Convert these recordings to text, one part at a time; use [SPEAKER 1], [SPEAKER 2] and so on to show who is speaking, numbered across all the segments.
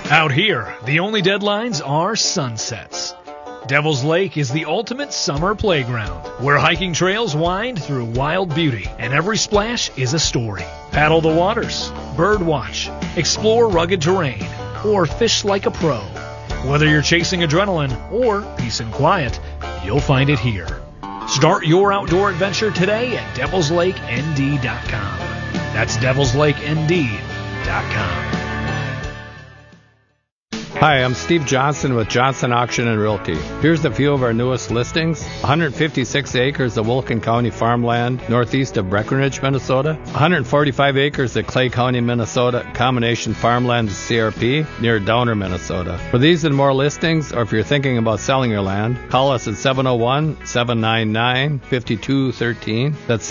[SPEAKER 1] Out here, the only deadlines are sunsets. Devil's Lake is the ultimate summer playground, where hiking trails wind through wild beauty, and every splash is a story. Paddle the waters, bird watch, explore rugged terrain, or fish like a pro. Whether you're chasing adrenaline or peace and quiet, you'll find it here. Start your outdoor adventure today at devilslakend.com. That's devilslakend.com.
[SPEAKER 2] Hi, I'm Steve Johnson with Johnson Auction and Realty. Here's a few of our newest listings. 156 acres of Wilkin County farmland northeast of Breckenridge, Minnesota. 145 acres of Clay County, Minnesota, combination farmland CRP near Downer, Minnesota. For these and more listings, or if you're thinking about selling your land, call us at 701-799-5213. That's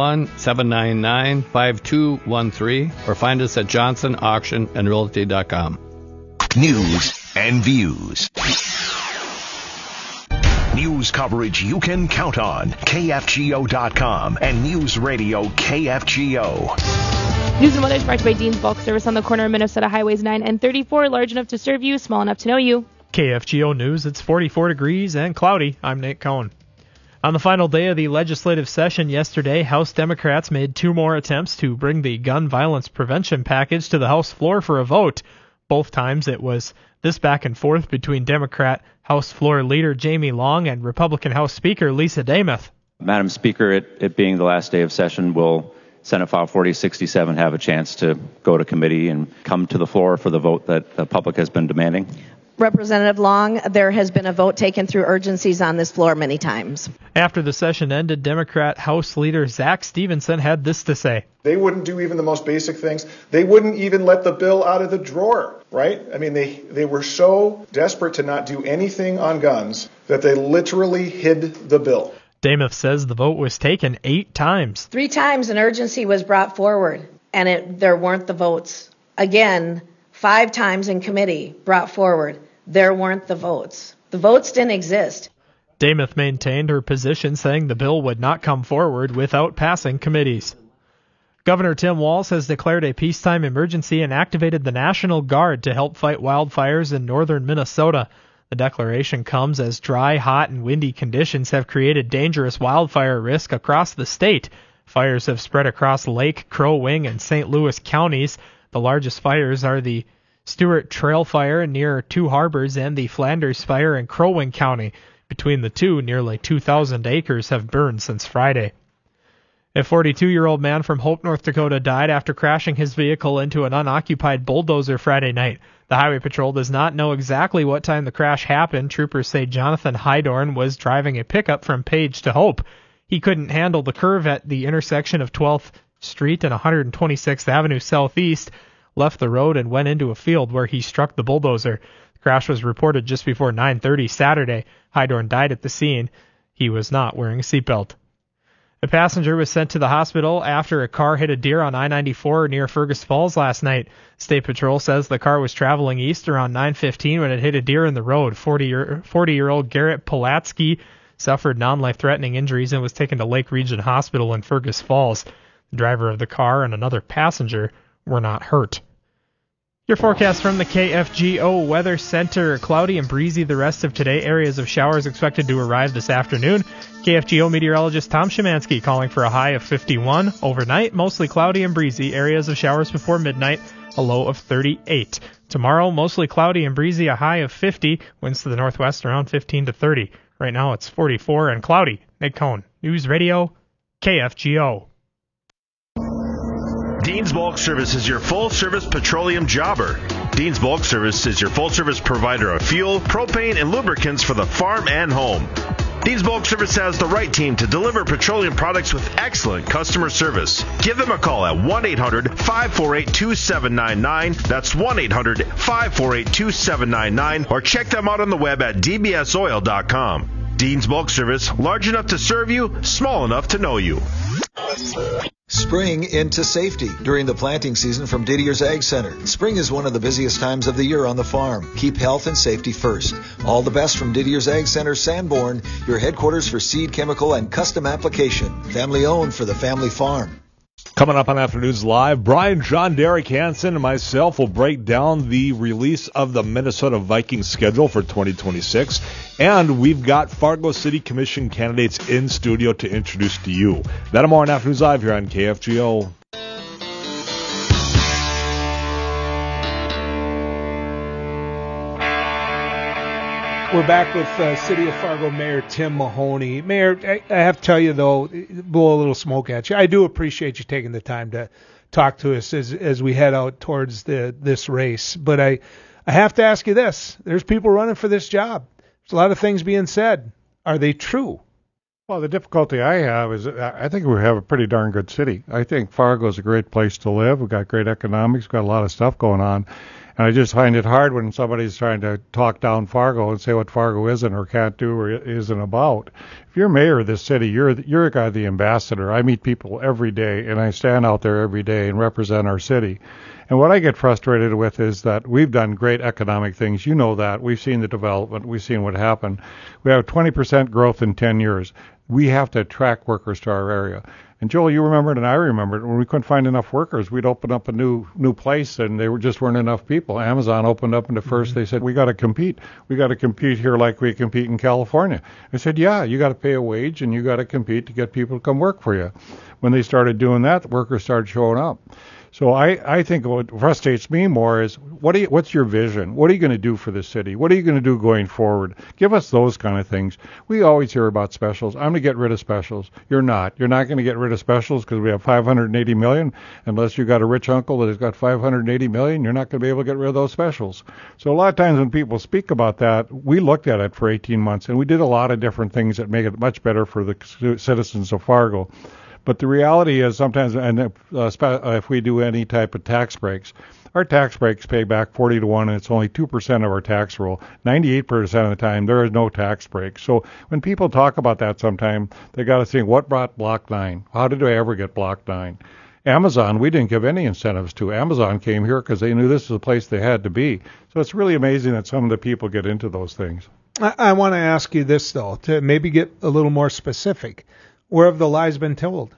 [SPEAKER 2] 701-799-5213, or find us at johnsonauctionandrealty.com.
[SPEAKER 3] News and views. News coverage you can count on. KFGO.com and News Radio KFGO.
[SPEAKER 4] News and weather is brought to you by Dean's Bulk Service on the corner of Minnesota Highways 9 and 34. Large enough to serve you, small enough to know you.
[SPEAKER 5] KFGO News, it's 44 degrees and cloudy. I'm Nate Cohn. On the final day of the legislative session yesterday, House Democrats made two more attempts to bring the gun violence prevention package to the House floor for a vote. Both times it was this back and forth between Democrat House Floor Leader Jamie Long and Republican House Speaker Lisa Demuth.
[SPEAKER 6] Madam Speaker, it being the last day of session, will Senate File 4067 have a chance to go to committee and come to the floor for the vote that the public has been demanding?
[SPEAKER 7] Representative Long, there has been a vote taken through urgencies on this floor many times.
[SPEAKER 5] After the session ended, Democrat House Leader Zach Stevenson had this to say.
[SPEAKER 8] They wouldn't do even the most basic things. They wouldn't even let the bill out of the drawer, right? I mean, they were so desperate to not do anything on guns that they literally hid the bill.
[SPEAKER 5] Demuth says the vote was taken 8 times.
[SPEAKER 7] 3 times an urgency was brought forward, and there weren't the votes. Again, 5 times in committee brought forward. There weren't the votes. The votes didn't exist.
[SPEAKER 5] Demuth maintained her position, saying the bill would not come forward without passing committees. Governor Tim Walz has declared a peacetime emergency and activated the National Guard to help fight wildfires in northern Minnesota. The declaration comes as dry, hot, and windy conditions have created dangerous wildfire risk across the state. Fires have spread across Lake, Crow Wing, and St. Louis counties. The largest fires are the Stewart Trail Fire near Two Harbors and the Flanders Fire in Crow Wing County. Between the two, nearly 2,000 acres have burned since Friday. A 42-year-old man from Hope, North Dakota died after crashing his vehicle into an unoccupied bulldozer Friday night. The Highway Patrol does not know exactly what time the crash happened. Troopers say Jonathan Hydorn was driving a pickup from Page to Hope. He couldn't handle the curve at the intersection of 12th Street and 126th Avenue Southeast, left the road and went into a field where he struck the bulldozer. The crash was reported just before 9:30 Saturday. Hydorn died at the scene. He was not wearing a seatbelt. A passenger was sent to the hospital after a car hit a deer on I-94 near Fergus Falls last night. State Patrol says the car was traveling east around 9:15 when it hit a deer in the road. 40-year-old Garrett Polatsky suffered non-life-threatening injuries and was taken to Lake Region Hospital in Fergus Falls. The driver of the car and another passenger were not hurt. Your forecast from the KFGO Weather Center. Cloudy and breezy the rest of today. Areas of showers expected to arrive this afternoon. KFGO meteorologist Tom Szymanski calling for a high of 51. Overnight, mostly cloudy and breezy. Areas of showers before midnight. A low of 38. Tomorrow, mostly cloudy and breezy. A high of 50. Winds to the northwest around 15 to 30. Right now it's 44 and cloudy. Nate Cohn, News Radio, KFGO.
[SPEAKER 9] Dean's Bulk Service is your full-service petroleum jobber. Dean's Bulk Service is your full-service provider of fuel, propane, and lubricants for the farm and home. Dean's Bulk Service has the right team to deliver petroleum products with excellent customer service. Give them a call at 1-800-548-2799. That's 1-800-548-2799. Or check them out on the web at dbsoil.com. Dean's Bulk Service, large enough to serve you, small enough to know you.
[SPEAKER 10] Spring into safety during the planting season from Didier's Ag Center. Spring is one of the busiest times of the year on the farm. Keep health and safety first. All the best from Didier's Ag Center, Sanborn, your headquarters for seed, chemical, and custom application. Family owned for the family farm.
[SPEAKER 11] Coming up on Afternoons Live, Brian, John, Derek Hansen, and myself will break down the release of the Minnesota Vikings schedule for 2026. And we've got Fargo City Commission candidates in studio to introduce to you. That and more on Afternoons Live here on KFGO.
[SPEAKER 12] We're back with City of Fargo Mayor Tim Mahoney. Mayor, I have to tell you, though, blow a little smoke at you. I do appreciate you taking the time to talk to us as we head out towards this race. But I have to ask you this. There's people running for this job. There's a lot of things being said. Are they true?
[SPEAKER 13] Well, the difficulty I have is I think we have a pretty darn good city. I think Fargo is a great place to live. We've got great economics. We've got a lot of stuff going on. And I just find it hard when somebody's trying to talk down Fargo and say what Fargo isn't or can't do or isn't about. If you're mayor of this city, you're a guy, the ambassador. I meet people every day, and I stand out there every day and represent our city. And what I get frustrated with is that we've done great economic things. You know that. We've seen the development. We've seen what happened. We have 20% growth in 10 years. We have to attract workers to our area. And Joel, you remember it, and I remember it. When we couldn't find enough workers, we'd open up a new place, and there just weren't enough people. Amazon opened up, and at first they said, we got to compete. We got to compete here like we compete in California. I said, yeah, you got to pay a wage, and you got to compete to get people to come work for you. When they started doing that, the workers started showing up. So I think what frustrates me more is what's your vision? What are you going to do for the city? What are you going to do going forward? Give us those kind of things. We always hear about specials. I'm going to get rid of specials. You're not. You're not going to get rid of specials because we have $580 million. Unless you got a rich uncle that has got $580 million, you're not going to be able to get rid of those specials. So a lot of times when people speak about that, we looked at it for 18 months, and we did a lot of different things that make it much better for the citizens of Fargo. But the reality is sometimes, and if we do any type of tax breaks, our tax breaks pay back 40 to 1, and it's only 2% of our tax roll. 98% of the time, there is no tax break. So when people talk about that sometime, they got to think, what brought Block 9? How did I ever get Block 9? Amazon, we didn't give any incentives to. Amazon came here because they knew this was a place they had to be. So it's really amazing that some of the people get into those things.
[SPEAKER 12] I want to ask you this, though, to maybe get a little more specific. Where have the lies been told?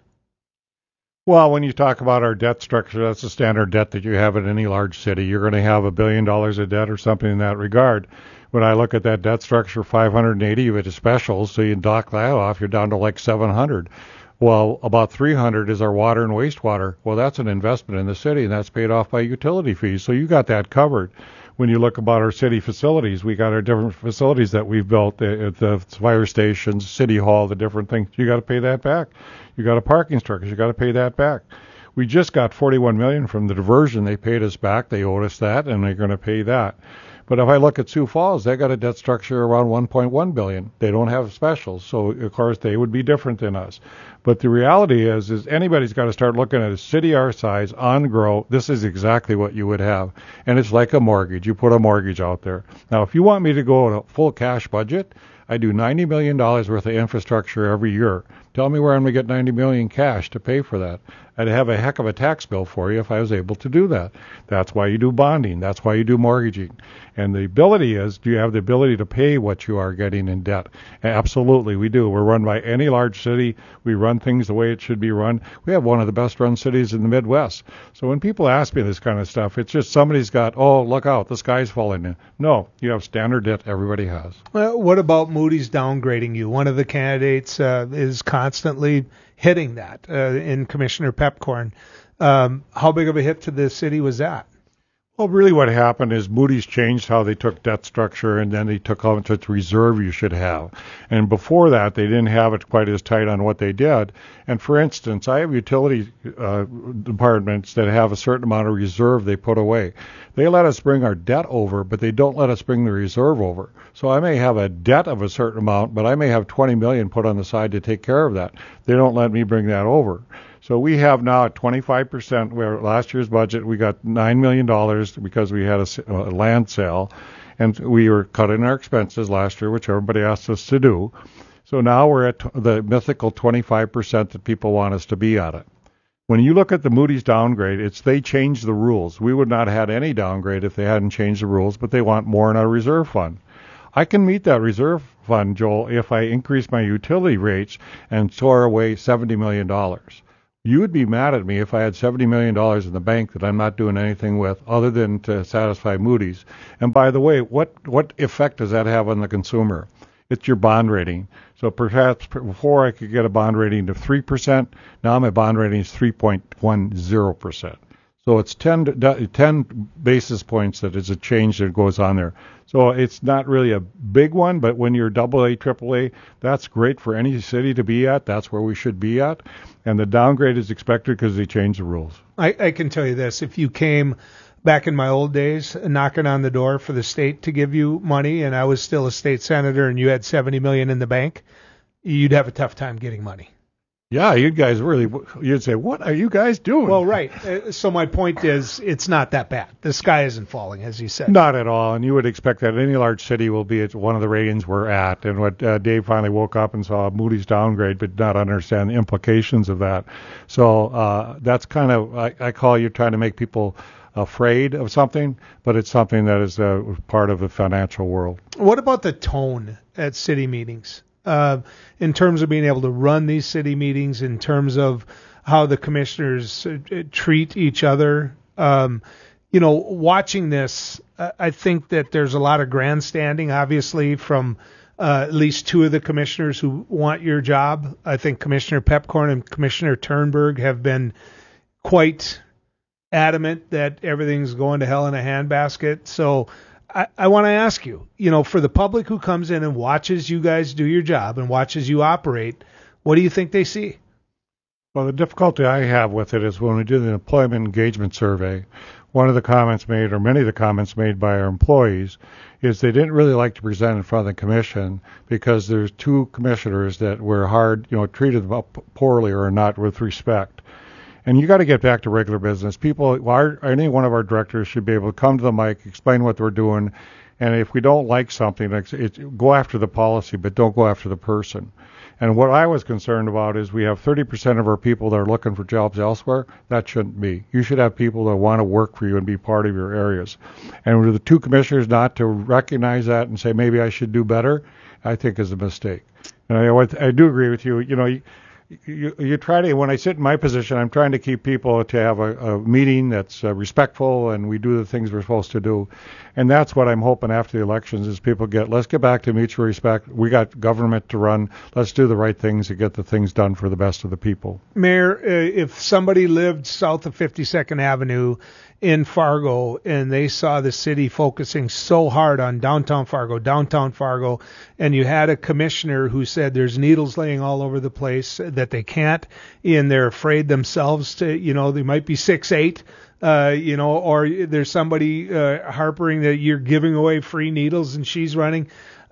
[SPEAKER 13] Well, when you talk about our debt structure, that's the standard debt that you have in any large city. You're going to have $1 billion of debt or something in that regard. When I look at that debt structure, 580 of it is specials, so you dock that off, you're down to like 700. Well, about 300 is our water and wastewater. Well, that's an investment in the city, and that's paid off by utility fees, so you got that covered. When you look about our city facilities, we got our different facilities that we've built, the fire stations, city hall, the different things. You got to pay that back. You got a parking structure. You got to pay that back. We just got $41 million from the diversion. They paid us back. They owed us that, and they're going to pay that. But if I look at Sioux Falls, they got a debt structure around $1.1 billion. They don't have specials, so of course they would be different than us. But the reality is anybody's got to start looking at a city our size on grow. This is exactly what you would have, and it's like a mortgage. You put a mortgage out there. Now, if you want me to go on a full cash budget, I do $90 million worth of infrastructure every year. Tell me where I'm going to get $90 million cash to pay for that. I'd have a heck of a tax bill for you if I was able to do that. That's why you do bonding. That's why you do mortgaging. And the ability is, do you have the ability to pay what you are getting in debt? Absolutely, we do. We're run by any large city. We run things the way it should be run. We have one of the best run cities in the Midwest. So when people ask me this kind of stuff, it's just somebody's got, oh, look out, the sky's falling in. No, you have standard debt everybody has.
[SPEAKER 12] Well, what about Moody's downgrading you? One of the candidates is constantly hitting that in Commissioner Pepcorn. How big of a hit to the city was that?
[SPEAKER 13] Well, really what happened is Moody's changed how they took debt structure, and then they took how much reserve you should have. And before that, they didn't have it quite as tight on what they did. And for instance, I have utility departments that have a certain amount of reserve they put away. They let us bring our debt over, but they don't let us bring the reserve over. So I may have a debt of a certain amount, but I may have $20 million put on the side to take care of that. They don't let me bring that over. So we have now at 25%, where last year's budget we got $9 million because we had a land sale, and we were cutting our expenses last year, which everybody asked us to do. So now we're at the mythical 25% that people want us to be at it. When you look at the Moody's downgrade, it's they changed the rules. We would not have had any downgrade if they hadn't changed the rules, but they want more in our reserve fund. I can meet that reserve fund, Joel, if I increase my utility rates and store away $70 million. You would be mad at me if I had $70 million in the bank that I'm not doing anything with other than to satisfy Moody's. And by the way, what effect does that have on the consumer? It's your bond rating. So perhaps before I could get a bond rating of 3%, now my bond rating is 3.10%. So it's 10 basis points that is a change that goes on there. So it's not really a big one, but when you're AA, AAA, that's great for any city to be at. That's where we should be at. And the downgrade is expected because they changed the rules.
[SPEAKER 12] I can tell you this. If you came back in my old days knocking on the door for the state to give you money and I was still a state senator and you had $70 million in the bank, you'd have a tough time getting money.
[SPEAKER 13] Yeah, you'd say, what are you guys doing?
[SPEAKER 12] Well, right. So my point is, it's not that bad. The sky isn't falling, as you said.
[SPEAKER 13] Not at all. And you would expect that any large city will be at one of the ratings we're at. And what Dave finally woke up and saw Moody's downgrade, but not understand the implications of that. So that's kind of, I call you trying to make people afraid of something, but it's something that is part of the financial world.
[SPEAKER 12] What about the tone at city meetings? In terms of being able to run these city meetings, in terms of how the commissioners treat each other. Watching this, I think that there's a lot of grandstanding, obviously, from at least two of the commissioners who want your job. I think Commissioner Pepcorn and Commissioner Turnberg have been quite adamant that everything's going to hell in a handbasket. So I want to ask you, for the public who comes in and watches you guys do your job and watches you operate, what do you think they see?
[SPEAKER 13] Well, the difficulty I have with it is when we do the employment engagement survey, one of the comments made, or many of the comments made by our employees, is they didn't really like to present in front of the commission because there's two commissioners that were hard, treated poorly or not with respect. And you got to get back to regular business. People, any one of our directors should be able to come to the mic, explain what we're doing, and if we don't like something, go after the policy, but don't go after the person. And what I was concerned about is we have 30% of our people that are looking for jobs elsewhere. That shouldn't be. You should have people that want to work for you and be part of your areas. And with the two commissioners not to recognize that and say maybe I should do better, I think is a mistake. And I do agree with you. You try to, when I sit in my position, I'm trying to keep people to have a meeting that's respectful and we do the things we're supposed to do. And that's what I'm hoping after the elections is let's get back to mutual respect. We got government to run. Let's do the right things and get the things done for the best of the people.
[SPEAKER 12] Mayor, if somebody lived south of 52nd Avenue in Fargo and they saw the city focusing so hard on downtown Fargo, and you had a commissioner who said there's needles laying all over the place that they can't, and they're afraid themselves to, they might be 6'8", or there's somebody harping that you're giving away free needles and she's running.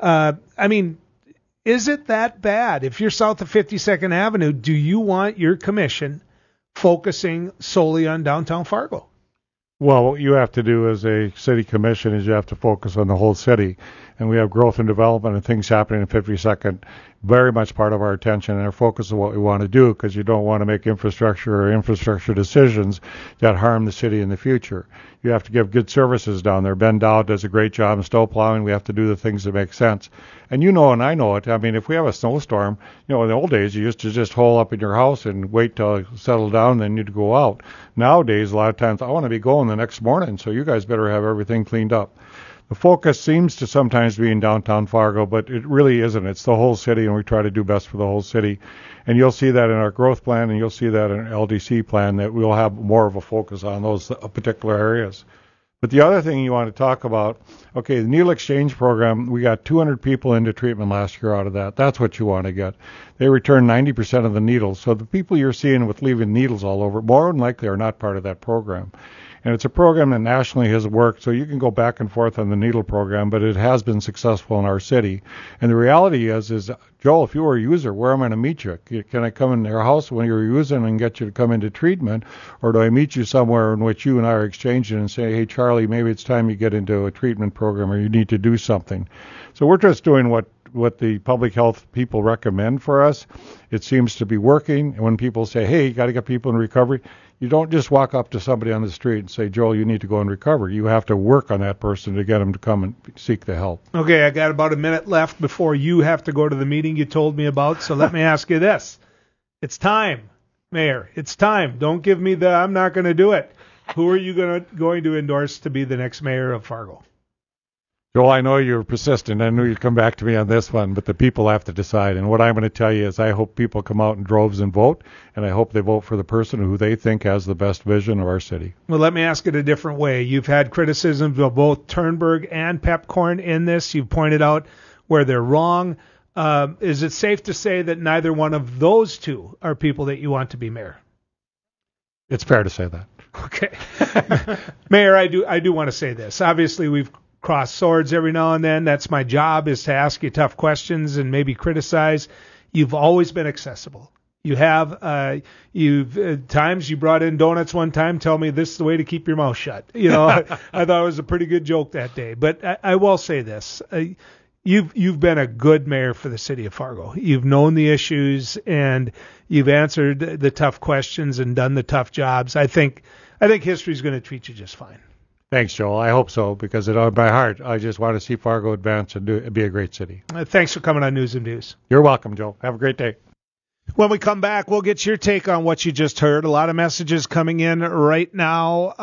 [SPEAKER 12] Is it that bad? If you're south of 52nd Avenue, do you want your commission focusing solely on downtown Fargo?
[SPEAKER 13] Well, what you have to do as a city commission is you have to focus on the whole city. And we have growth and development and things happening in 52nd, very much part of our attention and our focus of what we want to do, because you don't want to make infrastructure decisions that harm the city in the future. You have to give good services down there. Ben Dow does a great job in snow plowing. We have to do the things that make sense. And and I know it. If we have a snowstorm, in the old days, you used to just hole up in your house and wait till it settled down, then you'd go out. Nowadays, a lot of times, I want to be going the next morning, so you guys better have everything cleaned up. The focus seems to sometimes be in downtown Fargo, but it really isn't. It's the whole city, and we try to do best for the whole city. And you'll see that in our growth plan, and you'll see that in our LDC plan, that we'll have more of a focus on those particular areas. But the other thing you want to talk about, the needle exchange program, we got 200 people into treatment last year out of that. That's what you want to get. They return 90% of the needles. So the people you're seeing with leaving needles all over, more than likely are not part of that program. And it's a program that nationally has worked, so you can go back and forth on the needle program, but it has been successful in our city. And the reality is Joel, if you were a user, where am I going to meet you? Can I come in your house when you're using and get you to come into treatment, or do I meet you somewhere in which you and I are exchanging and say, hey, Charlie, maybe it's time you get into a treatment program or you need to do something. So we're just doing what the public health people recommend for us. It seems to be working. And when people say, hey, you got to get people in recovery, you don't just walk up to somebody on the street and say, Joel, you need to go in recovery. You have to work on that person to get them to come and seek the help.
[SPEAKER 12] Okay, I got about a minute left before you have to go to the meeting you told me about, so let me ask you this. It's time. Mayor, it's time. Don't give me the I'm not going to do it. Who are you going to endorse to be the next mayor of Fargo?
[SPEAKER 13] Joel, I know you're persistent. I knew you'd come back to me on this one, but the people have to decide. And what I'm going to tell you is I hope people come out in droves and vote, and I hope they vote for the person who they think has the best vision of our city.
[SPEAKER 12] Well, let me ask it a different way. You've had criticisms of both Turnberg and Pepcorn in this. You've pointed out where they're wrong. Is it safe to say that neither one of those two are people that you want to be mayor?
[SPEAKER 13] It's fair to say that.
[SPEAKER 12] Okay. Mayor, I do want to say this. Obviously, we've crossed swords every now and then. That's my job, is to ask you tough questions and maybe criticize. You've always been accessible. You have. Times you brought in donuts one time. Tell me this is the way to keep your mouth shut. I thought it was a pretty good joke that day. But I will say this. You've been a good mayor for the city of Fargo. You've known the issues and you've answered the tough questions and done the tough jobs. I think history's going to treat you just fine.
[SPEAKER 13] Thanks, Joel. I hope so, because by heart, I just want to see Fargo advance and be a great city.
[SPEAKER 12] Thanks for coming on News and Views.
[SPEAKER 13] You're welcome, Joel. Have a great day.
[SPEAKER 12] When we come back, we'll get your take on what you just heard. A lot of messages coming in right now.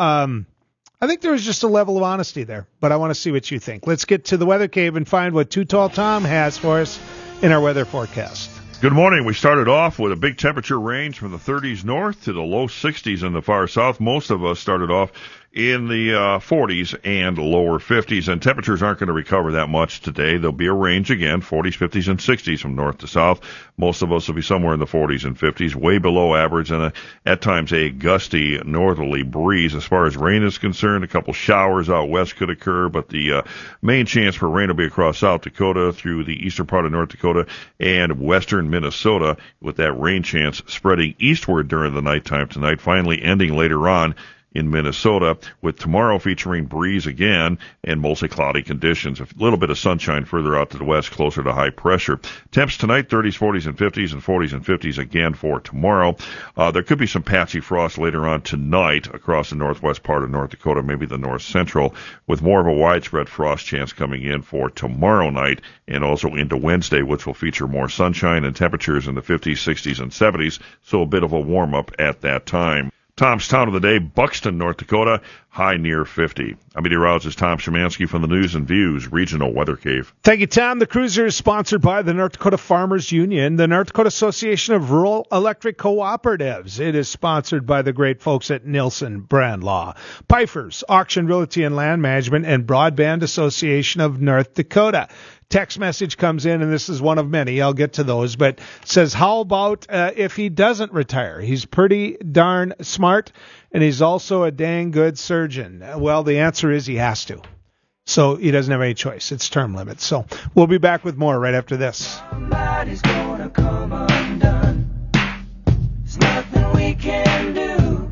[SPEAKER 12] I think there was just a level of honesty there, but I want to see what you think. Let's get to the Weather Cave and find what Too Tall Tom has for us in our weather forecast.
[SPEAKER 14] Good morning. We started off with a big temperature range from the 30s north to the low 60s in the far south. Most of us started off in the 40s and lower 50s, and temperatures aren't going to recover that much today. There'll be a range again, 40s, 50s, and 60s from north to south. Most of us will be somewhere in the 40s and 50s, way below average, and at times a gusty northerly breeze. As far as rain is concerned, a couple showers out west could occur, but the main chance for rain will be across South Dakota through the eastern part of North Dakota and western Minnesota, with that rain chance spreading eastward during the nighttime tonight, finally ending later on in Minnesota, with tomorrow featuring breeze again and mostly cloudy conditions. A little bit of sunshine further out to the west, closer to high pressure. Temps tonight, 30s, 40s, and 50s, and 40s and 50s again for tomorrow. There could be some patchy frost later on tonight across the northwest part of North Dakota, maybe the north central, with more of a widespread frost chance coming in for tomorrow night and also into Wednesday, which will feature more sunshine and temperatures in the 50s, 60s, and 70s, so a bit of a warm-up at that time. Tom's Town of the Day, Buxton, North Dakota, high near 50. I'm meteorologist Tom Szymanski from the News and Views Regional Weather Cave.
[SPEAKER 12] Thank you, Tom. The cruiser is sponsored by the North Dakota Farmers Union, the North Dakota Association of Rural Electric Cooperatives. It is sponsored by the great folks at Nielsen Brand Law, Pfeiffer's Auction, Realty, and Land Management, and Broadband Association of North Dakota. Text message comes in, and this is one of many. I'll get to those, but says, how about if he doesn't retire? He's pretty darn smart, and he's also a dang good surgeon. Well, the answer is he has to. So he doesn't have any choice. It's term limits. So we'll be back with more right after this.
[SPEAKER 15] Somebody's gonna come undone. There's nothing we can do.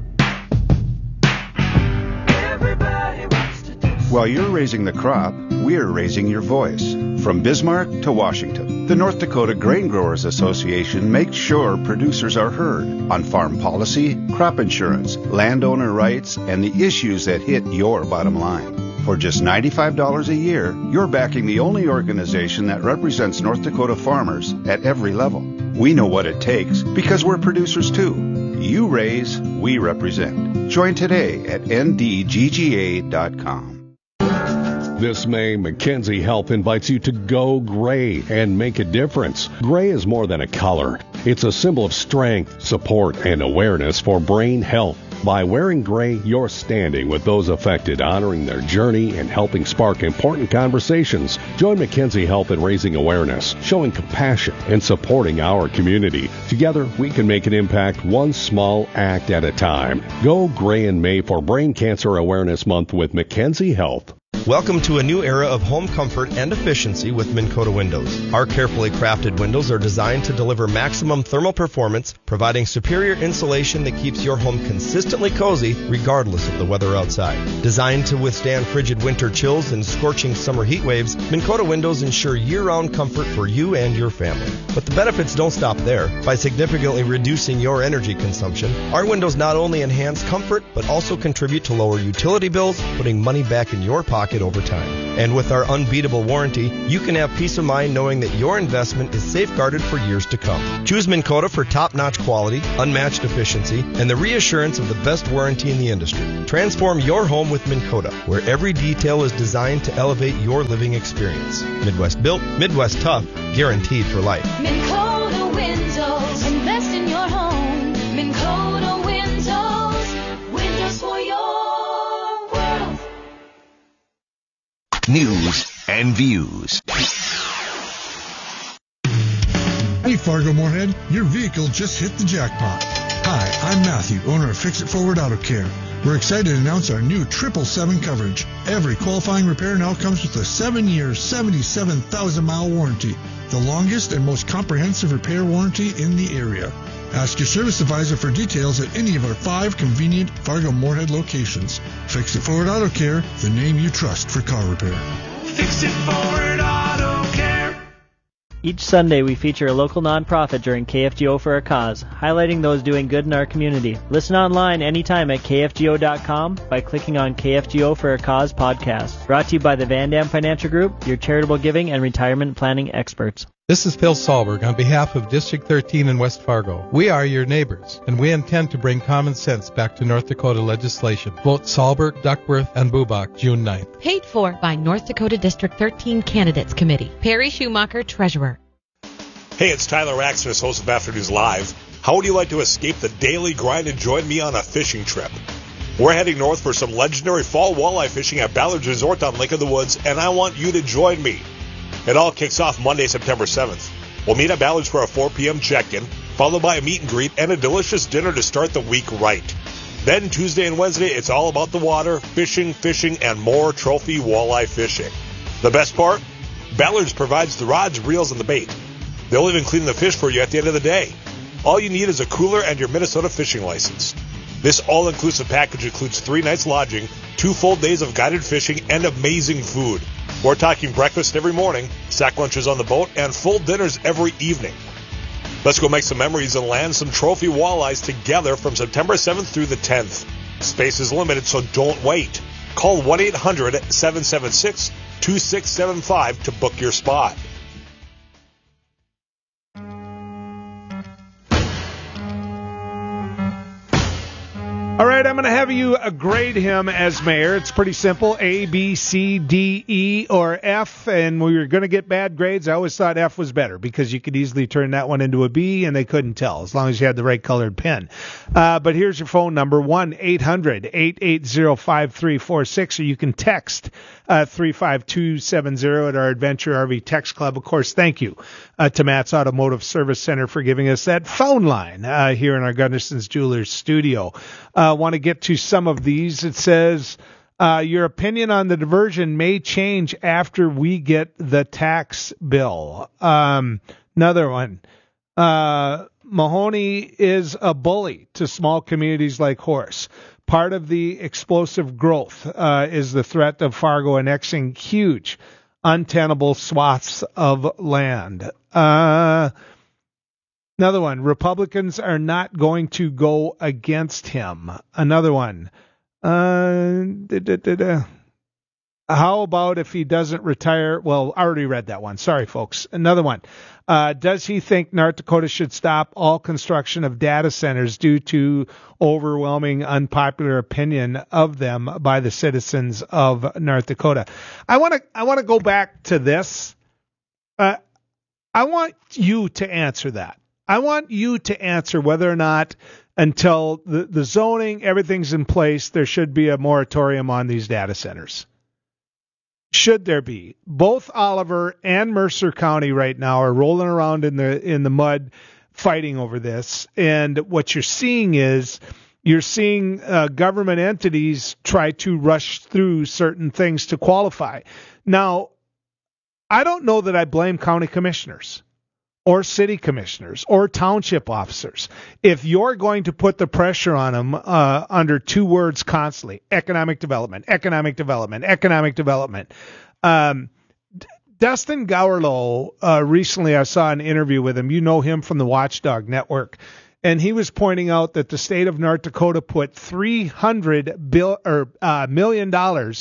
[SPEAKER 15] Everybody wants to do.
[SPEAKER 16] While you're raising the crop, we're raising your voice. From Bismarck to Washington, the North Dakota Grain Growers Association makes sure producers are heard on farm policy, crop insurance, landowner rights, and the issues that hit your bottom line. For just $95 a year, you're backing the only organization that represents North Dakota farmers at every level. We know what it takes because we're producers too. You raise, we represent. Join today at ndgga.com.
[SPEAKER 17] This May, McKenzie Health invites you to go gray and make a difference. Gray is more than a color. It's a symbol of strength, support, and awareness for brain health. By wearing gray, you're standing with those affected, honoring their journey and helping spark important conversations. Join McKenzie Health in raising awareness, showing compassion, and supporting our community. Together, we can make an impact one small act at a time. Go gray in May for Brain Cancer Awareness Month with McKenzie Health.
[SPEAKER 18] Welcome to a new era of home comfort and efficiency with Minn Kota Windows. Our carefully crafted windows are designed to deliver maximum thermal performance, providing superior insulation that keeps your home consistently cozy regardless of the weather outside. Designed to withstand frigid winter chills and scorching summer heat waves, Minn Kota Windows ensure year-round comfort for you and your family. But the benefits don't stop there. By significantly reducing your energy consumption, our windows not only enhance comfort, but also contribute to lower utility bills, putting money back in your pocket pocket over time. And with our unbeatable warranty, you can have peace of mind knowing that your investment is safeguarded for years to come. Choose Minn Kota for top-notch quality, unmatched efficiency, and the reassurance of the best warranty in the industry. Transform your home with Minn Kota, where every detail is designed to elevate your living experience. Midwest built, Midwest tough, guaranteed for life.
[SPEAKER 15] Minn Kota Windows. Invest in your home. Minn Kota Windows. Windows for your world.
[SPEAKER 3] News and views.
[SPEAKER 19] Hey Fargo Moorhead, your vehicle just hit the jackpot. Hi, I'm Matthew, owner of Fix It Forward Auto Care. We're excited to announce our new 777 coverage. Every qualifying repair now comes with a 7-year, 77,000-mile warranty, the longest and most comprehensive repair warranty in the area. Ask your service advisor for details at any of our 5 convenient Fargo Moorhead locations. Fix It Forward Auto Care, the name you trust for car repair.
[SPEAKER 15] Fix It Forward Auto Care.
[SPEAKER 20] Each Sunday, we feature a local nonprofit during KFGO for a Cause, highlighting those doing good in our community. Listen online anytime at KFGO.com by clicking on KFGO for a Cause podcast. Brought to you by the Van Dam Financial Group, your charitable giving and retirement planning experts.
[SPEAKER 21] This is Phil Sahlberg on behalf of District 13 in West Fargo. We are your neighbors, and we intend to bring common sense back to North Dakota legislation. Vote Sahlberg, Duckworth, and Bubach June 9th.
[SPEAKER 22] Paid for by North Dakota District 13 Candidates Committee. Perry Schumacher, Treasurer.
[SPEAKER 23] Hey, it's Tyler Axner, host of Afternoons Live. How would you like to escape the daily grind and join me on a fishing trip? We're heading north for some legendary fall walleye fishing at Ballard's Resort on Lake of the Woods, and I want you to join me. It all kicks off Monday, September 7th. We'll meet at Ballard's for a 4 p.m. check-in, followed by a meet and greet and a delicious dinner to start the week right. Then Tuesday and Wednesday, it's all about the water, fishing, and more trophy walleye fishing. The best part? Ballard's provides the rods, reels, and the bait. They'll even clean the fish for you at the end of the day. All you need is a cooler and your Minnesota fishing license. This all-inclusive package includes 3 nights lodging, 2 full days of guided fishing, and amazing food. We're talking breakfast every morning, sack lunches on the boat, and full dinners every evening. Let's go make some memories and land some trophy walleyes together from September 7th through the 10th. Space is limited, so don't wait. Call 1-800-776-2675 to book your spot.
[SPEAKER 12] All right, I'm going to have you grade him as mayor. It's pretty simple, A, B, C, D, E, or F. And we were going to get bad grades. I always thought F was better because you could easily turn that one into a B and they couldn't tell as long as you had the right colored pen. But here's your phone number, 1-800-880-5346, or you can text 35270 at our Adventure RV Text Club. Of course, thank you to Matt's Automotive Service Center for giving us that phone line here in our Gunderson's Jewelers studio. Want to get to some of these. It says, your opinion on the diversion may change after we get the tax bill. Another one. Mahoney is a bully to small communities like Horace. Part of the explosive growth is the threat of Fargo annexing huge, untenable swaths of land. Another one, Republicans are not going to go against him. Another one, how about if he doesn't retire? Well, I already read that one. Sorry, folks. Another one, does he think North Dakota should stop all construction of data centers due to overwhelming unpopular opinion of them by the citizens of North Dakota? I want to go back to this. I want you to answer that. I want you to answer whether or not until the zoning, everything's in place, there should be a moratorium on these data centers. Should there be? Both Oliver and Mercer County right now are rolling around in the mud fighting over this. And what you're seeing is government entities try to rush through certain things to qualify. Now, I don't know that I blame county commissioners or city commissioners or township officers. If you're going to put the pressure on them under 2 words constantly, economic development. Dustin Gowerlow, recently I saw an interview with him. You know him from the Watchdog Network. And he was pointing out that the state of North Dakota put $300 million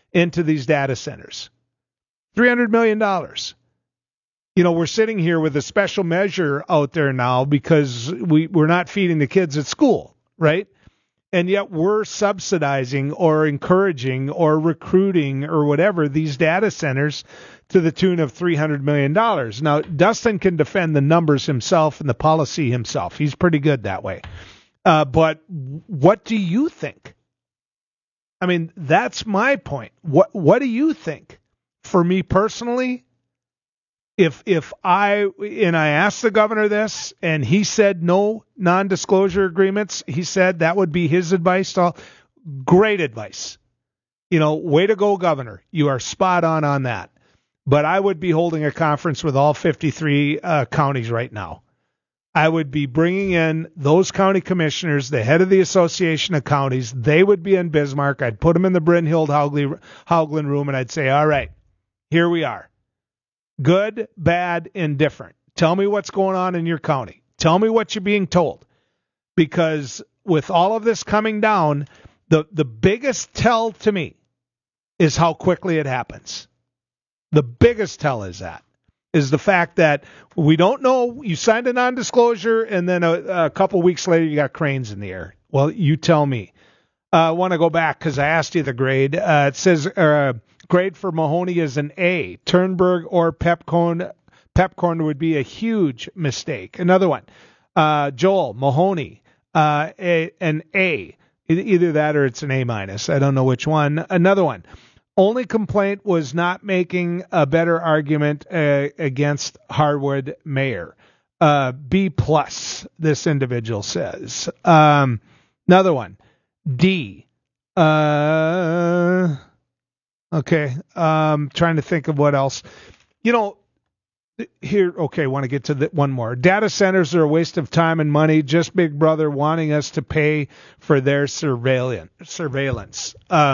[SPEAKER 12] into these data centers. $300 million. We're sitting here with a special measure out there now because we're not feeding the kids at school, right? And yet we're subsidizing or encouraging or recruiting or whatever these data centers to the tune of $300 million. Now, Dustin can defend the numbers himself and the policy himself. He's pretty good that way. But what do you think? I mean, that's my point. What do you think? For me personally, if I asked the governor this and he said no non-disclosure agreements, he said that would be his advice to all. Great advice. Way to go, governor. You are spot on that. But I would be holding a conference with all 53 counties right now. I would be bringing in those county commissioners, the head of the Association of Counties. They would be in Bismarck. I'd put them in the Brynhild Hauglin room, and I'd say, all right, here we are. Good, bad, indifferent. Tell me what's going on in your county. Tell me what you're being told. Because with all of this coming down, the biggest tell to me is how quickly it happens. The biggest tell is the fact that we don't know. You signed a non-disclosure, and then a couple weeks later, you got cranes in the air. Well, you tell me. I want to go back because I asked you the grade. It says grade for Mahoney is an A. Turnberg or Pepcorn would be a huge mistake. Another one. Joel, Mahoney, an A. Either that or it's an A-. I don't know which one. Another one. Only complaint was not making a better argument against Harwood Mayor. B+, this individual says. Another one. D. Okay. Trying to think of what else. Here, okay, want to get to one more. Data centers are a waste of time and money. Just Big Brother wanting us to pay for their surveillance.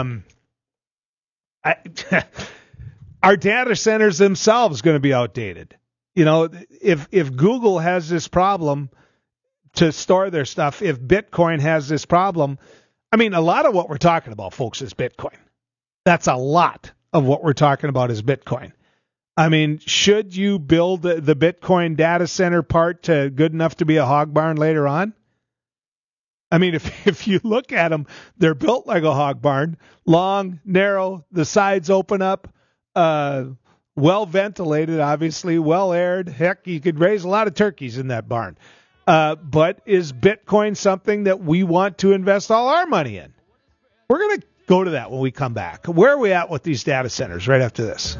[SPEAKER 12] Our data centers themselves going to be outdated. If Google has this problem to store their stuff, if Bitcoin has this problem, I mean, a lot of what we're talking about, folks, is Bitcoin. That's a lot of what we're talking about is Bitcoin. I mean, should you build the Bitcoin data center part to good enough to be a hog barn later on? I mean, if you look at them, they're built like a hog barn, long, narrow, the sides open up, well ventilated, obviously, well aired. Heck, you could raise a lot of turkeys in that barn. But is Bitcoin something that we want to invest all our money in? We're going to go to that when we come back. Where are we at with these data centers right after this?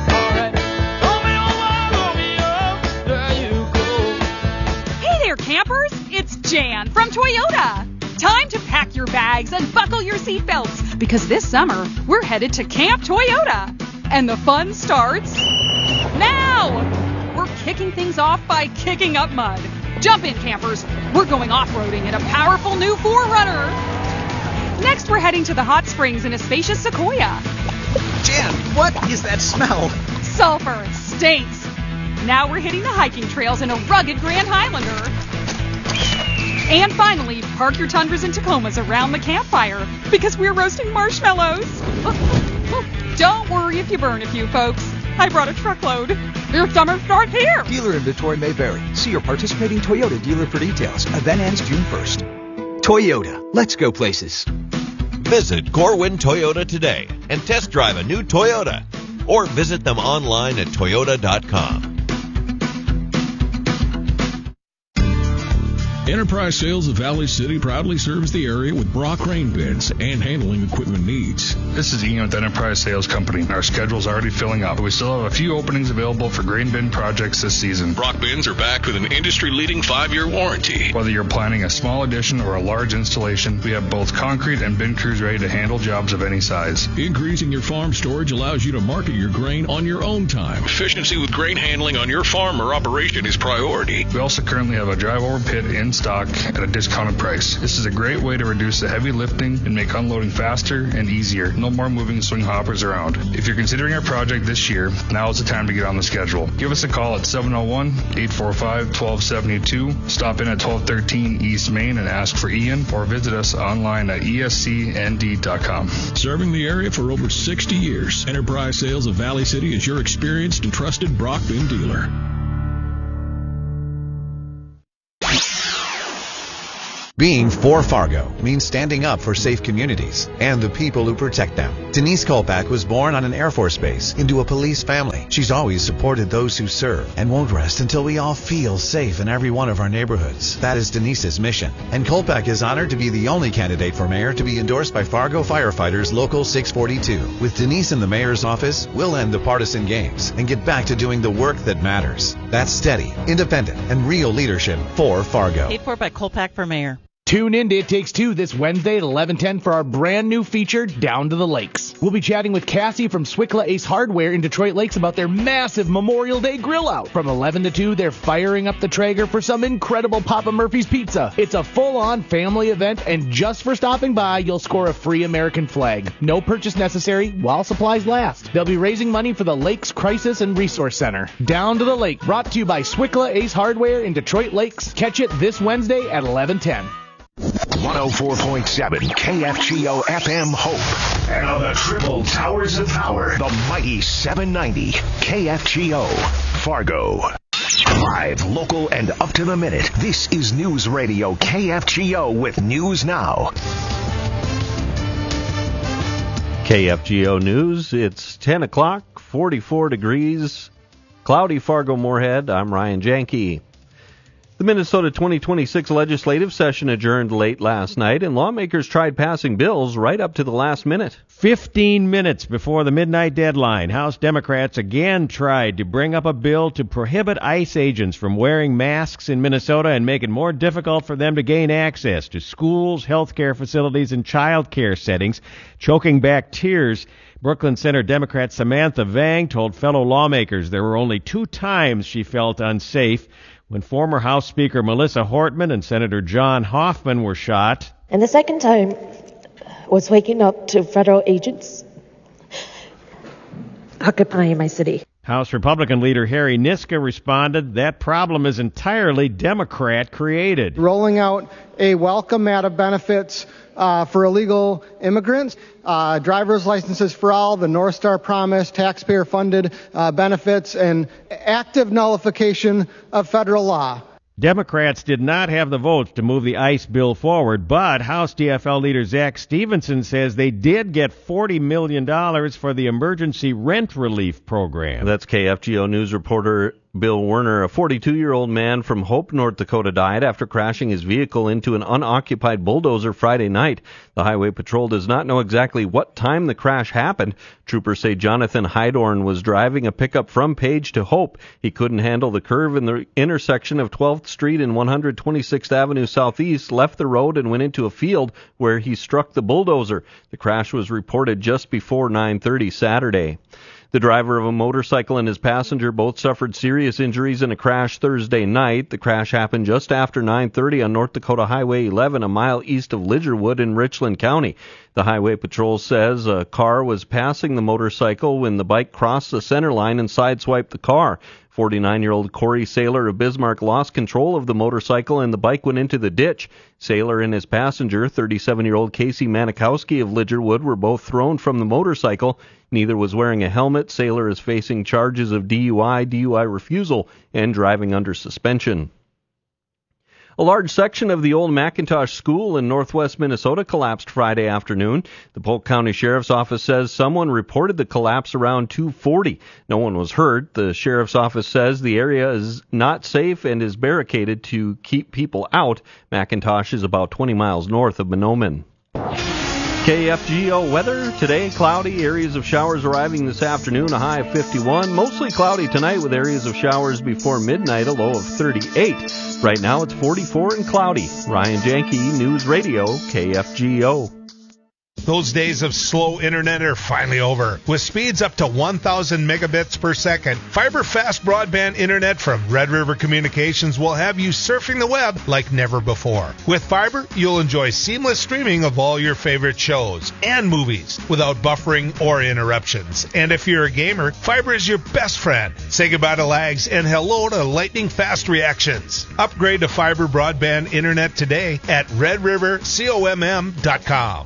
[SPEAKER 1] Hey there, campers. It's Jan from Toyota. Time to pack your bags and buckle your seatbelts because this summer we're headed to Camp Toyota. And the fun starts now. We're kicking things off by kicking up mud. Jump in, campers. We're going off-roading in a powerful new 4Runner. Next, we're heading to the hot springs in a spacious Sequoia.
[SPEAKER 2] Jan, what is that smell?
[SPEAKER 1] Sulfur. It stinks. Now we're hitting the hiking trails in a rugged Grand Highlander. And finally, park your Tundras and Tacomas around the campfire because we're roasting marshmallows. Don't worry if you burn a few, folks. I brought a truckload. Your summer starts here.
[SPEAKER 2] Dealer inventory may vary. See your participating Toyota dealer for details. Event ends June 1st. Toyota. Let's go places.
[SPEAKER 4] Visit Corwin Toyota today and test drive a new Toyota. Or visit them online at toyota.com.
[SPEAKER 24] Enterprise Sales of Valley City proudly serves the area with Brock grain bins and handling equipment needs.
[SPEAKER 25] This is Ian with Enterprise Sales Company. Our schedule's already filling up, but we still have a few openings available for grain bin projects this season.
[SPEAKER 24] Brock bins are backed with an industry-leading 5-year warranty.
[SPEAKER 25] Whether you're planning a small addition or a large installation, we have both concrete and bin crews ready to handle jobs of any size.
[SPEAKER 24] Increasing your farm storage allows you to market your grain on your own time. Efficiency with grain handling on your farm or operation is priority.
[SPEAKER 25] We also currently have a drive-over pit inside stock at a discounted price. This is a great way to reduce the heavy lifting and make unloading faster and easier. No more moving swing hoppers around. If you're considering a project this year, now is the time to get on the schedule. Give us a call at 701-845-1272. Stop in at 1213 East Main and ask for Ian, or visit us online at escnd.com.
[SPEAKER 24] Serving the area for over 60 years, Enterprise Sales of Valley City is your experienced and trusted Brock Bin dealer.
[SPEAKER 5] Being for Fargo means standing up for safe communities and the people who protect them. Denise Kolpak was born on an Air Force base into a police family. She's always supported those who serve and won't rest until we all feel safe in every one of our neighborhoods. That is Denise's mission. And Kolpak is honored to be the only candidate for mayor to be endorsed by Fargo Firefighters Local 642. With Denise in the mayor's office, we'll end the partisan games and get back to doing the work that matters. That's steady, independent, and real leadership for Fargo.
[SPEAKER 6] Paid for by Kolpak for mayor.
[SPEAKER 7] Tune in to It Takes Two this Wednesday at 11:10 for our brand new feature, Down to the Lakes. We'll be chatting with Cassie from Swickla Ace Hardware in Detroit Lakes about their massive Memorial Day grill out. From 11 to 2, they're firing up the Traeger for some incredible Papa Murphy's pizza. It's a full-on family event, and just for stopping by, you'll score a free American flag. No purchase necessary while supplies last. They'll be raising money for the Lakes Crisis and Resource Center. Down to the Lake, brought to you by Swickla Ace Hardware in Detroit Lakes. Catch it this Wednesday at 11:10.
[SPEAKER 3] 104.7 KFGO FM Hope. And on the triple towers of power, the mighty 790 KFGO Fargo. Live, local, and up to the minute. This is News Radio KFGO with News Now.
[SPEAKER 8] KFGO News. It's 10 o'clock, 44 degrees, cloudy Fargo-Moorhead. I'm Ryan Janke. The Minnesota 2026 legislative session adjourned late last night, and lawmakers tried passing bills right up to the last minute.
[SPEAKER 9] 15 minutes before the midnight deadline, House Democrats again tried to bring up a bill to prohibit ICE agents from wearing masks in Minnesota and make it more difficult for them to gain access to schools, healthcare facilities, and child care settings, choking back tears. Brooklyn Center Democrat Samantha Vang told fellow lawmakers there were only 2 times she felt unsafe: when former House Speaker Melissa Hortman and Senator John Hoffman were shot.
[SPEAKER 26] And the second time was waking up to federal agents occupying my city.
[SPEAKER 9] House Republican leader Harry Niska responded, that problem is entirely Democrat created.
[SPEAKER 27] Rolling out a welcome mat of benefits for illegal immigrants, driver's licenses for all, the North Star Promise, taxpayer-funded benefits, and active nullification of federal law.
[SPEAKER 9] Democrats did not have the votes to move the ICE bill forward, but House DFL leader Zach Stevenson says they did get $40 million for the emergency rent relief program.
[SPEAKER 8] That's KFGO News reporter Bill Werner. A 42-year-old man from Hope, North Dakota, died after crashing his vehicle into an unoccupied bulldozer Friday night. The Highway Patrol does not know exactly what time the crash happened. Troopers say Jonathan Hydorn was driving a pickup from Page to Hope. He couldn't handle the curve in the intersection of 12th Street and 126th Avenue Southeast, left the road and went into a field where he struck the bulldozer. The crash was reported just before 9:30 Saturday. The driver of a motorcycle and his passenger both suffered serious injuries in a crash Thursday night. The crash happened just after 9:30 on North Dakota Highway 11, a mile east of Lidgerwood in Richland County. The Highway Patrol says a car was passing the motorcycle when the bike crossed the center line and sideswiped the car. 49-year-old Corey Saylor of Bismarck lost control of the motorcycle and the bike went into the ditch. Saylor and his passenger, 37-year-old Casey Manikowski of Lidgerwood, were both thrown from the motorcycle. Neither was wearing a helmet. Saylor is facing charges of DUI refusal, and driving under suspension. A large section of the old McIntosh School in northwest Minnesota collapsed Friday afternoon. The Polk County Sheriff's Office says someone reported the collapse around 2:40. No one was hurt. The Sheriff's Office says the area is not safe and is barricaded to keep people out. McIntosh is about 20 miles north of Mahnomen. KFGO weather. Today, cloudy, areas of showers arriving this afternoon, a high of 51. Mostly cloudy tonight with areas of showers before midnight, a low of 38. Right now, it's 44 and cloudy. Ryan Janke, News Radio, KFGO.
[SPEAKER 6] Those days of slow internet are finally over. With speeds up to 1,000 megabits per second, fiber fast broadband internet from Red River Communications will have you surfing the web like never before. With fiber, you'll enjoy seamless streaming of all your favorite shows and movies without buffering or interruptions. And if you're a gamer, fiber is your best friend. Say goodbye to lags and hello to lightning fast reactions. Upgrade to fiber broadband internet today at redrivercomm.com.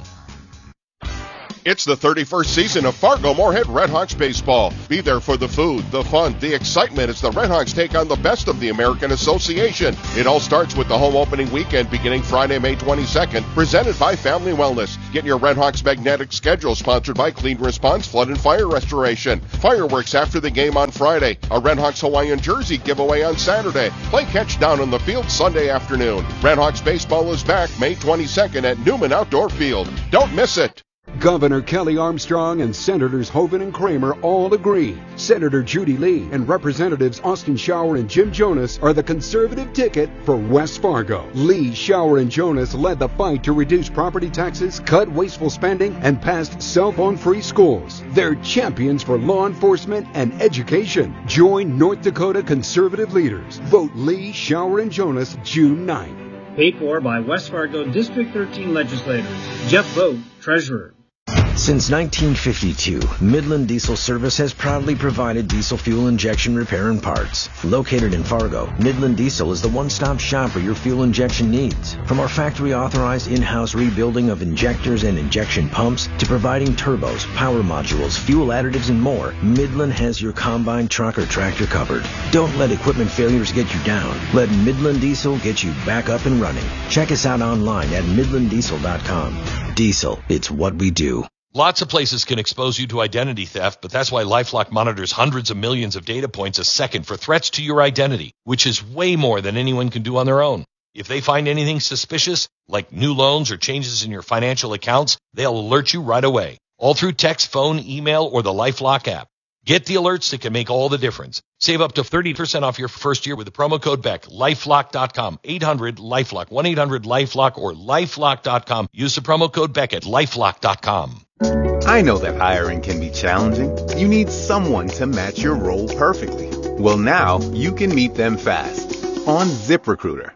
[SPEAKER 10] It's the 31st season of Fargo Moorhead Redhawks baseball. Be there for the food, the fun, the excitement as the Redhawks take on the best of the American Association. It all starts with the home opening weekend beginning Friday, May 22nd, presented by Family Wellness. Get your Redhawks magnetic schedule sponsored by Clean Response Flood and Fire Restoration. Fireworks after the game on Friday. A Redhawks Hawaiian jersey giveaway on Saturday. Play catch down on the field Sunday afternoon. Redhawks baseball is back May 22nd at Newman Outdoor Field. Don't miss it.
[SPEAKER 11] Governor Kelly Armstrong and Senators Hoeven and Kramer all agree. Senator Judy Lee and Representatives Austin Schauer and Jim Jonas are the conservative ticket for West Fargo. Lee, Schauer, and Jonas led the fight to reduce property taxes, cut wasteful spending, and passed cell phone-free schools. They're champions for law enforcement and education. Join North Dakota conservative leaders. Vote Lee, Schauer, and Jonas June 9th.
[SPEAKER 13] Paid for by West Fargo District 13 legislators. Jeff Vogt, Treasurer.
[SPEAKER 14] Since 1952, Midland Diesel Service has proudly provided diesel fuel injection repair and parts. Located in Fargo, Midland Diesel is the one-stop shop for your fuel injection needs. From our factory-authorized in-house rebuilding of injectors and injection pumps to providing turbos, power modules, fuel additives, and more, Midland has your combine, truck, or tractor covered. Don't let equipment failures get you down. Let Midland Diesel get you back up and running. Check us out online at midlanddiesel.com. Diesel, it's what we do.
[SPEAKER 16] Lots of places can expose you to identity theft, but that's why LifeLock monitors hundreds of millions of data points a second for threats to your identity, which is way more than anyone can do on their own. If they find anything suspicious, like new loans or changes in your financial accounts, they'll alert you right away, all through text, phone, email, or the LifeLock app. Get the alerts that can make all the difference. Save up to 30% off your first year with the promo code BECK. LifeLock.com, 800-LifeLock, 1-800-LifeLock, or LifeLock.com. Use the promo code BECK at LifeLock.com.
[SPEAKER 17] I know that hiring can be challenging. You need someone to match your role perfectly. Well, now you can meet them fast on ZipRecruiter.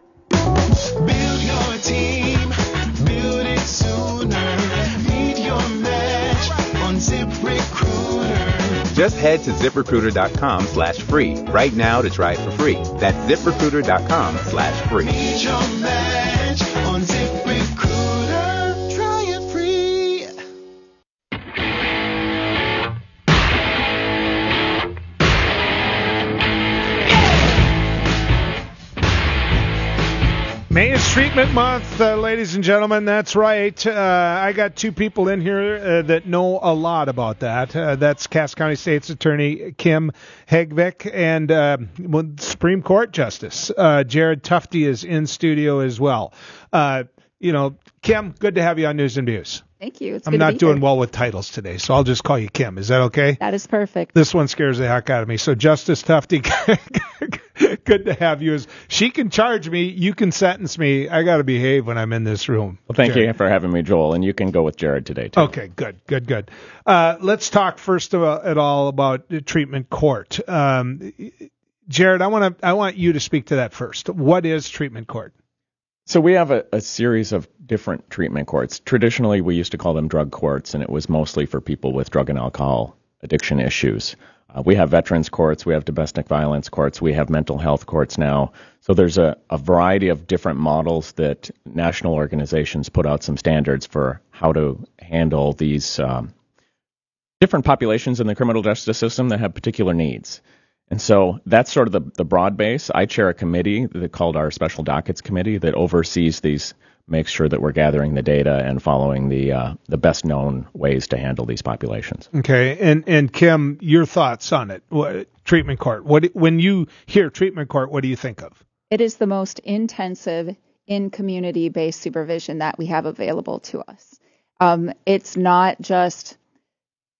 [SPEAKER 15] Build your team, build it sooner. Meet your match on ZipRecruiter.
[SPEAKER 17] Just head to ZipRecruiter.com/free right now to try it for free. That's ZipRecruiter.com/free.
[SPEAKER 15] Meet your match on ZipRecruiter. Try it free.
[SPEAKER 12] May is treatment month, ladies and gentlemen. That's right. I got two people in here that know a lot about that. That's Cass County State's Attorney Kim Hegvik and Supreme Court Justice Jared Tufte is in studio as well. Kim, good to have you on News and Views.
[SPEAKER 28] Thank you.
[SPEAKER 12] I'm not doing well with titles today, so I'll just call you Kim. Is that okay?
[SPEAKER 28] That is perfect.
[SPEAKER 12] This one scares the heck out of me. So Justice Tufte, good to have you. She can charge me. You can sentence me. I got to behave when I'm in this room.
[SPEAKER 29] Well, thank you for having me, Joel. And you can go with Jared today, too.
[SPEAKER 12] Okay, good. Let's talk first of all about treatment court. Jared, I want you to speak to that first. What is treatment court?
[SPEAKER 29] So we have a series of different treatment courts. Traditionally, we used to call them drug courts, and it was mostly for people with drug and alcohol addiction issues. We have veterans courts, we have domestic violence courts, we have mental health courts now. So there's a variety of different models that national organizations put out some standards for how to handle these different populations in the criminal justice system that have particular needs. And so that's sort of the broad base. I chair a committee called our Special Dockets Committee that oversees these, makes sure that we're gathering the data and following the best known ways to handle these populations.
[SPEAKER 12] Okay, and Kim, your thoughts on it? Treatment court. When you hear treatment court, what do you think of?
[SPEAKER 28] It is the most intensive in-community-based supervision that we have available to us. It's not just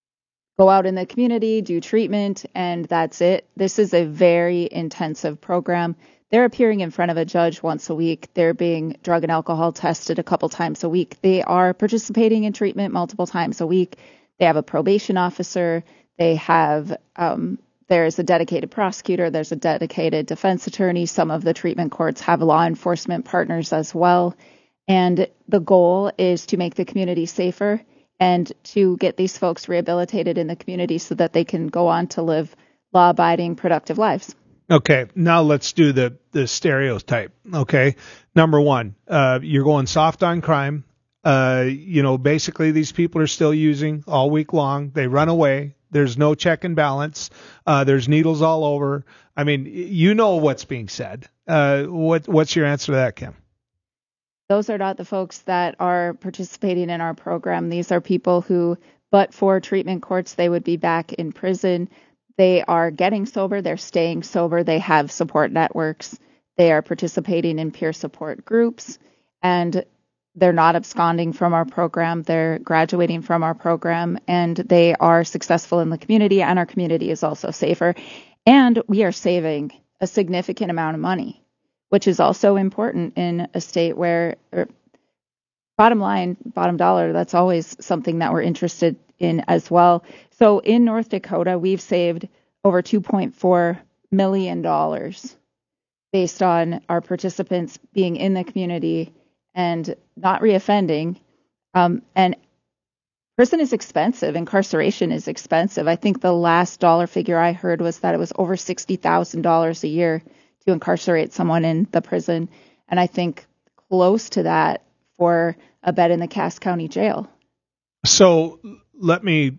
[SPEAKER 28] go out in the community, do treatment, and that's it. This is a very intensive program. They're appearing in front of a judge once a week. They're being drug and alcohol tested a couple times a week. They are participating in treatment multiple times a week. They have a probation officer. They have, there's a dedicated prosecutor. There's a dedicated defense attorney. Some of the treatment courts have law enforcement partners as well. And the goal is to make the community safer and to get these folks rehabilitated in the community so that they can go on to live law-abiding, productive lives.
[SPEAKER 12] Okay, now let's do the stereotype. Okay, number one, you're going soft on crime. Basically these people are still using all week long. They run away. There's no check and balance. There's needles all over. I mean, you know what's being said. What's your answer to that, Kim?
[SPEAKER 28] Those are not the folks that are participating in our program. These are people who, but for treatment courts, they would be back in prison. They are getting sober. They're staying sober. They have support networks. They are participating in peer support groups, and they're not absconding from our program. They're graduating from our program, and they are successful in the community, and our community is also safer. And we are saving a significant amount of money, which is also important in a state where, bottom line, bottom dollar, that's always something that we're interested in as well. So in North Dakota, we've saved over $2.4 million based on our participants being in the community and not reoffending. And prison is expensive. Incarceration is expensive. I think the last dollar figure I heard was that it was over $60,000 a year to incarcerate someone in the prison, and I think close to that for a bed in the Cass County Jail.
[SPEAKER 12] So let me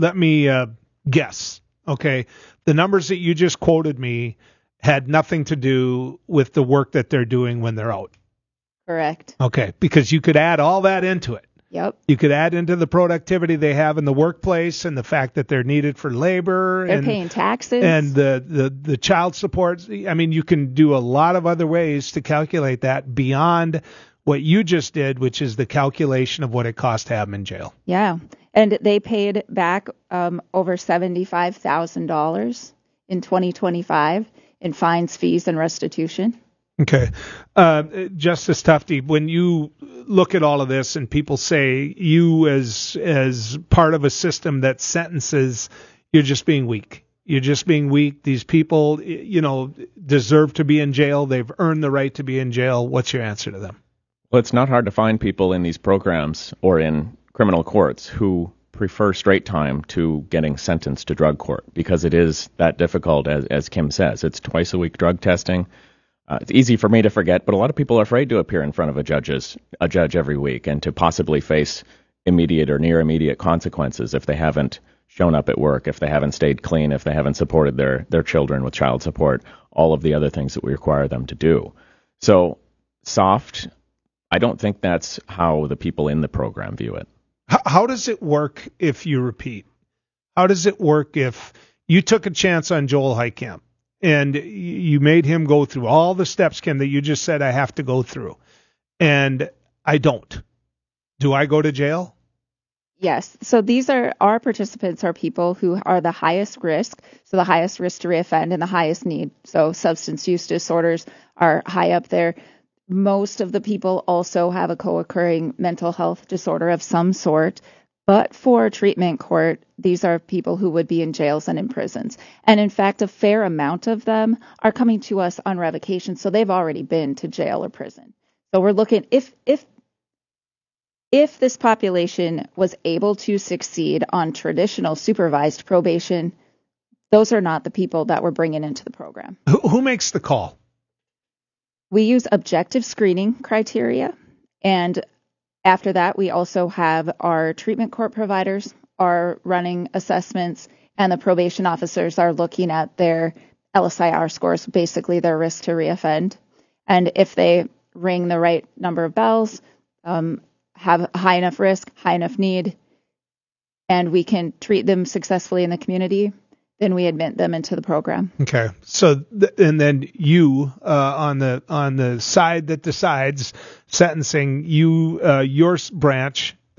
[SPEAKER 12] guess. Okay, the numbers that you just quoted me had nothing to do with the work that they're doing when they're out.
[SPEAKER 28] Correct.
[SPEAKER 12] Okay, because you could add all that into it.
[SPEAKER 28] Yep.
[SPEAKER 12] You could add into the productivity they have in the workplace and the fact that they're needed for labor.
[SPEAKER 28] They're paying taxes.
[SPEAKER 12] And the child support. I mean, you can do a lot of other ways to calculate that beyond what you just did, which is the calculation of what it costs to have them in jail.
[SPEAKER 28] Yeah. And they paid back over $75,000 in 2025 in fines, fees, and restitution.
[SPEAKER 12] Okay. Justice Tufte, when you look at all of this and people say you as part of a system that sentences, you're just being weak. You're just being weak. These people, deserve to be in jail. They've earned the right to be in jail. What's your answer to them?
[SPEAKER 29] Well, it's not hard to find people in these programs or in criminal courts who prefer straight time to getting sentenced to drug court because it is that difficult, as Kim says. It's twice a week drug testing. It's easy for me to forget, but a lot of people are afraid to appear in front of a judge every week and to possibly face immediate or near immediate consequences if they haven't shown up at work, if they haven't stayed clean, if they haven't supported their children with child support, all of the other things that we require them to do. So soft, I don't think that's how the people in the program view it.
[SPEAKER 12] How does it work if you repeat? How does it work if you took a chance on Joel Heitkamp? And you made him go through all the steps, Kim, that you just said I have to go through. And I don't. Do I go to jail?
[SPEAKER 28] Yes. So these are our participants are people who are the highest risk. So the highest risk to reoffend and the highest need. So substance use disorders are high up there. Most of the people also have a co-occurring mental health disorder of some sort. But for treatment court, these are people who would be in jails and in prisons. And in fact, a fair amount of them are coming to us on revocation, so they've already been to jail or prison. So we're looking, if this population was able to succeed on traditional supervised probation, those are not the people that we're bringing into the program.
[SPEAKER 12] Who makes the call?
[SPEAKER 28] We use objective screening criteria, and after that, we also have our treatment court providers are running assessments, and the probation officers are looking at their LSIR scores, basically their risk to reoffend. And if they ring the right number of bells, have high enough risk, high enough need, and we can treat them successfully in the community, then we admit them into the program.
[SPEAKER 12] Okay. So, and then you, on the side that decides sentencing, your branch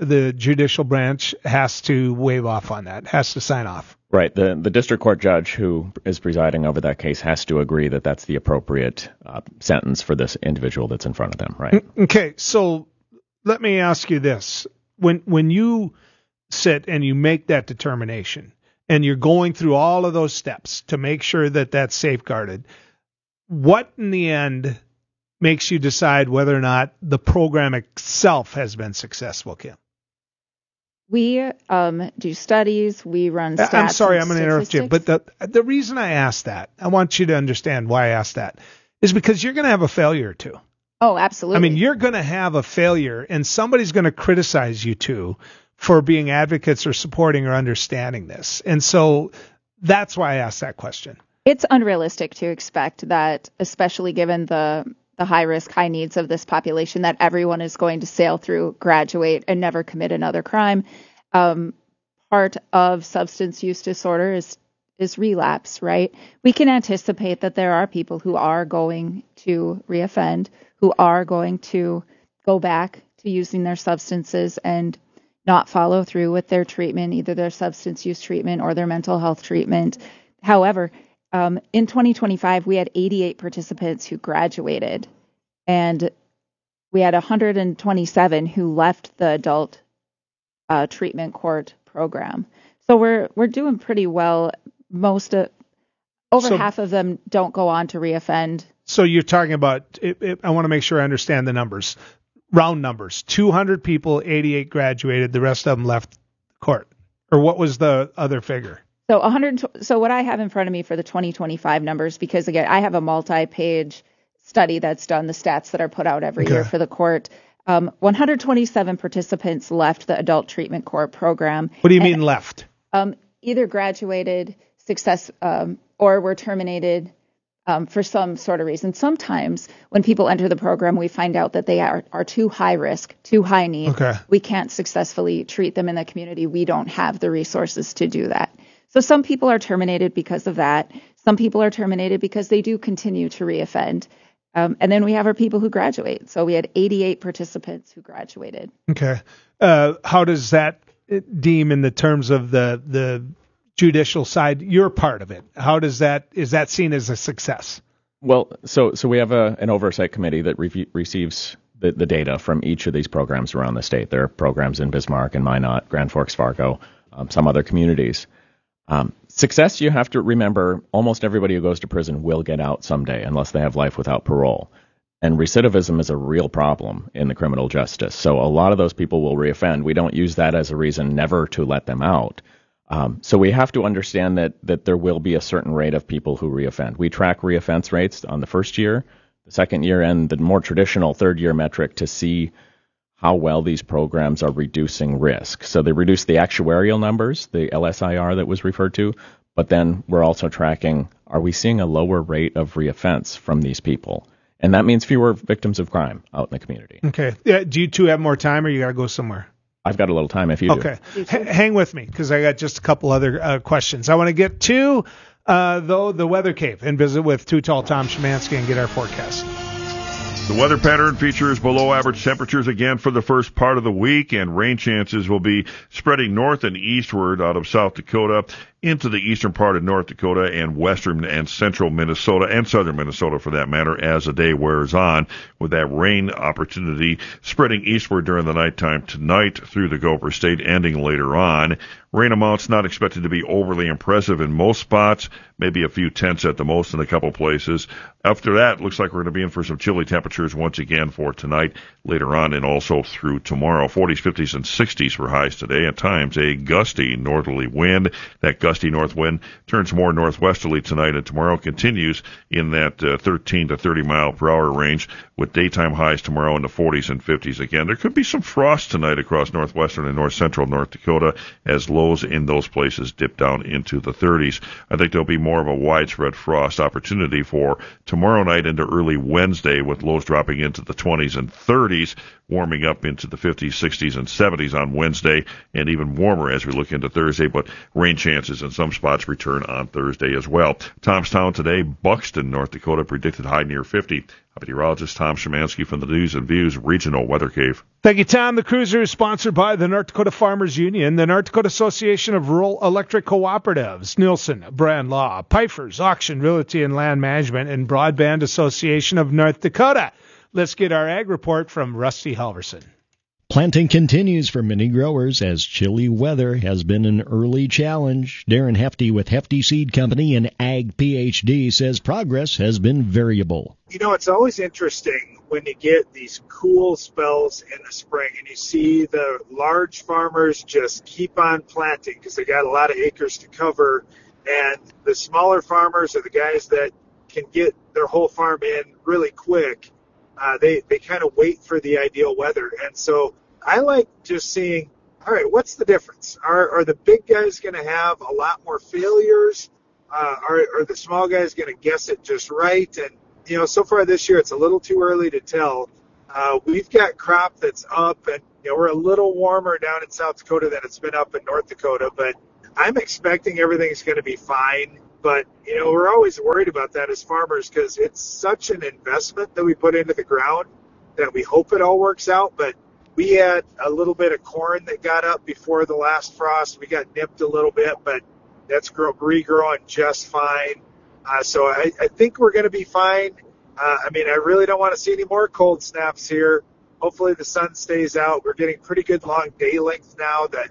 [SPEAKER 12] the judicial branch has to waive off on that, has to sign off.
[SPEAKER 29] Right. The district court judge who is presiding over that case has to agree that that's the appropriate sentence for this individual that's in front of them. Right.
[SPEAKER 12] Okay. So let me ask you this. When you sit and you make that determination and you're going through all of those steps to make sure that that's safeguarded, what in the end makes you decide whether or not the program itself has been successful, Kim?
[SPEAKER 28] We do studies. We run stats.
[SPEAKER 12] I'm sorry, I'm going to interrupt you. But the reason I asked that, I want you to understand why I asked that, is because you're going to have a failure or two.
[SPEAKER 28] Oh, absolutely.
[SPEAKER 12] I mean, you're going to have a failure, and somebody's going to criticize you, too, for being advocates or supporting or understanding this. And so that's why I asked that question.
[SPEAKER 28] It's unrealistic to expect that, especially given the high risk, high needs of this population, that everyone is going to sail through, graduate, and never commit another crime. Part of substance use disorder is relapse, right? We can anticipate that there are people who are going to reoffend, who are going to go back to using their substances and not follow through with their treatment, either their substance use treatment or their mental health treatment. However, in 2025, we had 88 participants who graduated, and we had 127 who left the adult treatment court program. So we're doing pretty well. Half of them don't go on to reoffend.
[SPEAKER 12] So you're talking about, I want to make sure I understand the numbers, round numbers, 200 people, 88 graduated, the rest of them left court. Or what was the other figure?
[SPEAKER 28] So what I have in front of me for the 2025 numbers, because again, I have a multi-page study that's done, the stats that are put out every year for the court. 127 participants left the adult treatment court program.
[SPEAKER 12] What do you mean left?
[SPEAKER 28] Either graduated, or were terminated for some sort of reason. Sometimes when people enter the program, we find out that they are too high risk, too high need.
[SPEAKER 12] Okay.
[SPEAKER 28] We can't successfully treat them in the community. We don't have the resources to do that. So some people are terminated because of that. Some people are terminated because they do continue to reoffend. And then we have our people who graduate. So we had 88 participants who graduated.
[SPEAKER 12] Okay. How does that deem in the terms of the judicial side? You're part of it. How does that, is that seen as a success?
[SPEAKER 29] Well, so we have an oversight committee that receives the data from each of these programs around the state. There are programs in Bismarck and Minot, Grand Forks, Fargo, some other communities. Success, you have to remember, almost everybody who goes to prison will get out someday unless they have life without parole. And recidivism is a real problem in the criminal justice. So a lot of those people will reoffend. We don't use that as a reason never to let them out. So we have to understand that there will be a certain rate of people who reoffend. We track reoffense rates on the first year, the second year, and the more traditional third year metric to see how well these programs are reducing risk. So they reduce the actuarial numbers, the LSIR that was referred to, but then we're also tracking, are we seeing a lower rate of reoffense from these people? And that means fewer victims of crime out in the community.
[SPEAKER 12] Okay. Yeah, do you two have more time, or you got to go somewhere?
[SPEAKER 29] I've got a little time if you do.
[SPEAKER 12] Okay. Hang with me, because I got just a couple other questions. I want to get to, the Weather Cave and visit with Too Tall Tom Szymanski and get our forecast.
[SPEAKER 1] The weather pattern features below average temperatures again for the first part of the week, and rain chances will be spreading north and eastward out of South Dakota into the eastern part of North Dakota and western and central Minnesota and southern Minnesota for that matter as the day wears on, with that rain opportunity spreading eastward during the nighttime tonight through the Gopher State, ending later on. Rain amounts not expected to be overly impressive in most spots, maybe a few tenths at the most in a couple places. After that, looks like we're going to be in for some chilly temperatures once again for tonight, later on, and also through tomorrow. 40s, 50s, and 60s for highs today. At times, a gusty northerly wind. That gusty north wind turns more northwesterly tonight, and tomorrow continues in that 13 to 30 mile per hour range, with daytime highs tomorrow in the 40s and 50s again. There could be some frost tonight across northwestern and north central North Dakota as lows in those places dip down into the 30s. I think there'll be more of a widespread frost opportunity for tomorrow night into early Wednesday, with lows dropping into the 20s and 30s, warming up into the 50s, 60s, and 70s on Wednesday, and even warmer as we look into Thursday, but rain chances in some spots return on Thursday as well. Thomastown today, Buxton, North Dakota, predicted high near 50. Meteorologist Tom Szymanski from the News and Views Regional Weather Cave.
[SPEAKER 12] Thank you, Tom. The cruiser is sponsored by the North Dakota Farmers Union, the North Dakota Association of Rural Electric Cooperatives, Nielsen, Brand Law, Pfeiffer's Auction, Realty and Land Management, and Broadband Association of North Dakota. Let's get our ag report from Rusty Halverson.
[SPEAKER 2] Planting continues for many growers as chilly weather has been an early challenge. Darren Hefty with Hefty Seed Company and Ag PhD says progress has been variable.
[SPEAKER 4] You know, it's always interesting when you get these cool spells in the spring and you see the large farmers just keep on planting because they got a lot of acres to cover, and the smaller farmers are the guys that can get their whole farm in really quick. They kind of wait for the ideal weather. And so I like just seeing, all right, what's the difference? Are the big guys going to have a lot more failures? Are the small guys going to guess it just right? And, you know, so far this year, it's a little too early to tell. We've got crop that's up, and, you know, we're a little warmer down in South Dakota than it's been up in North Dakota, but I'm expecting everything's going to be fine. But, you know, we're always worried about that as farmers because it's such an investment that we put into the ground that we hope it all works out. But we had a little bit of corn that got up before the last frost. We got nipped a little bit, but that's regrowing just fine. So I think we're going to be fine. I mean, I really don't want to see any more cold snaps here. Hopefully the sun stays out. We're getting pretty good long day length now that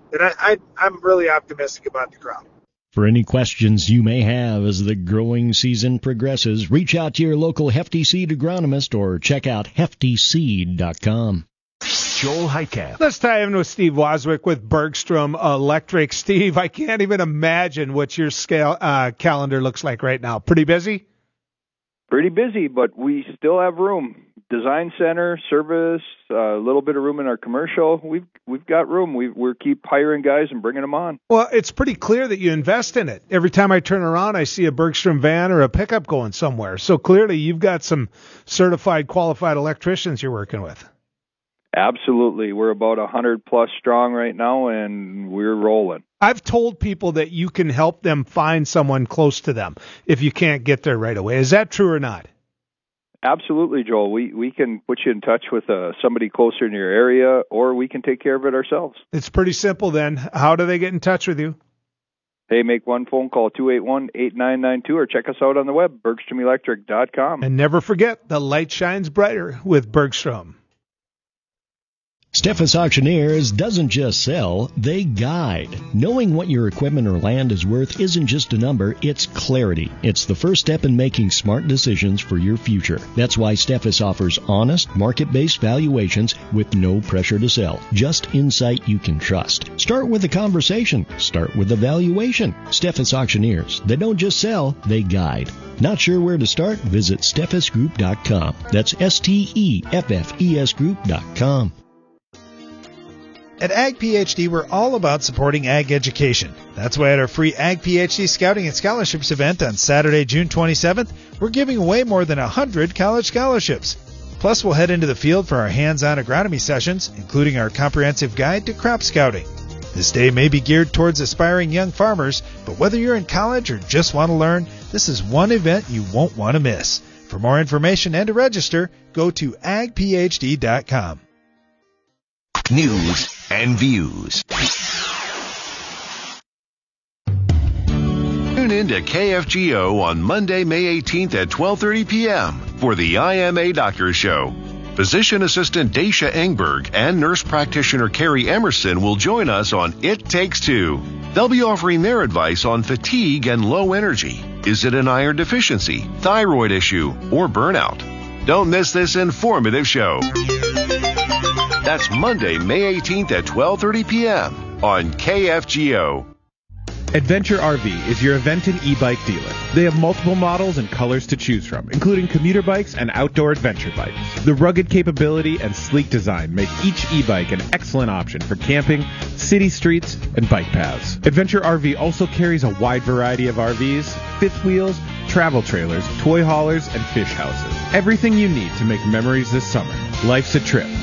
[SPEAKER 4] I'm really optimistic about the crop.
[SPEAKER 2] For any questions you may have as the growing season progresses, reach out to your local Hefty Seed agronomist or check out heftyseed.com.
[SPEAKER 3] Joel Heitkamp.
[SPEAKER 12] Let's tie in with Steve Waswick with Bergstrom Electric. Steve, I can't even imagine what your calendar looks like right now. Pretty busy?
[SPEAKER 18] Pretty busy, but we still have room. Design center, service, a little bit of room in our commercial. We've got room. We keep hiring guys and bringing them on.
[SPEAKER 12] Well, it's pretty clear that you invest in it. Every time I turn around, I see a Bergstrom van or a pickup going somewhere. So clearly you've got some certified, qualified electricians you're working with.
[SPEAKER 18] Absolutely. We're about 100 plus strong right now, and we're rolling.
[SPEAKER 12] I've told people that you can help them find someone close to them if you can't get there right away. Is that true or not?
[SPEAKER 18] Absolutely, Joel. We can put you in touch with somebody closer in your area, or we can take care of it ourselves.
[SPEAKER 12] It's pretty simple then. How do they get in touch with you?
[SPEAKER 18] Hey, make one phone call, 281-8992, or check us out on the web, bergstromelectric.com.
[SPEAKER 12] And never forget, the light shines brighter with Bergstrom.
[SPEAKER 2] Steffes Auctioneers doesn't just sell, they guide. Knowing what your equipment or land is worth isn't just a number, it's clarity. It's the first step in making smart decisions for your future. That's why Steffes offers honest, market-based valuations with no pressure to sell. Just insight you can trust. Start with a conversation. Start with a valuation. Steffes Auctioneers. They don't just sell, they guide. Not sure where to start? Visit steffesgroup.com. That's STEFFES group.com.
[SPEAKER 19] At Ag PhD, we're all about supporting ag education. That's why at our free Ag PhD Scouting and Scholarships event on Saturday, June 27th, we're giving away more than 100 college scholarships. Plus, we'll head into the field for our hands-on agronomy sessions, including our comprehensive guide to crop scouting. This day may be geared towards aspiring young farmers, but whether you're in college or just want to learn, this is one event you won't want to miss. For more information and to register, go to agphd.com.
[SPEAKER 3] News and views. Tune in to KFGO on Monday, May 18th at 12:30 p.m. for the IMA Doctor Show. Physician assistant Daisha Engberg and nurse practitioner Carrie Emerson will join us on It Takes Two. They'll be offering their advice on fatigue and low energy. Is it an iron deficiency, thyroid issue, or burnout? Don't miss this informative show. That's Monday, May 18th at 12:30 p.m. on KFGO.
[SPEAKER 20] Adventure RV is your Aventon e-bike dealer. They have multiple models and colors to choose from, including commuter bikes and outdoor adventure bikes. The rugged capability and sleek design make each e-bike an excellent option for camping, city streets, and bike paths. Adventure RV also carries a wide variety of RVs, fifth wheels, travel trailers, toy haulers, and fish houses. Everything you need to make memories this summer. Life's a trip.